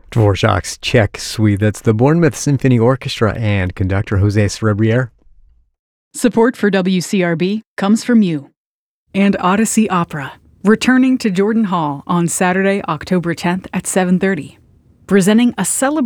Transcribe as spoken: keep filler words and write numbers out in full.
Dvorak's Czech Suite. That's the Bournemouth Symphony Orchestra and conductor Jose Cerebriere. Support for W C R B comes from you. And Odyssey Opera, returning to Jordan Hall on Saturday, October tenth at seven thirty. Presenting a celebration